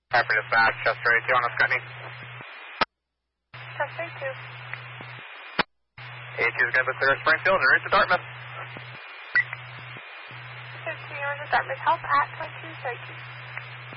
Piper dispatch, Chester 82 on the Scotty. Chester 82. 82 is going to clear Springfield and route to Dartmouth. 15 to Dartmouth, help at 2232.